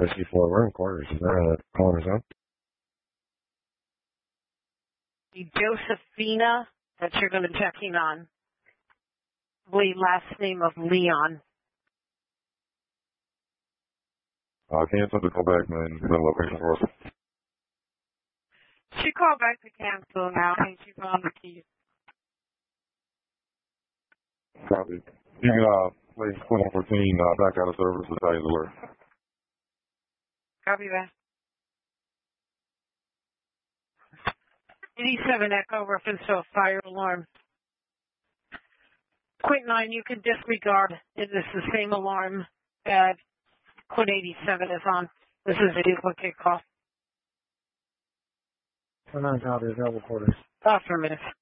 SC4, we're in quarters. Is there a calling us up? The Josephina that you're going to be checking on. The last name of Leon. Can somebody call back, man? The location for us. She called back to cancel now. I think she's on the keys. Copy. You can play 2114 back out of service with Italian alert. Copy that. 87 Echo, reference to a fire alarm. Quint 9, you can disregard. It is the same alarm that Quint 87 is on. This is a duplicate call. 9 copy, available quarters. After a minute.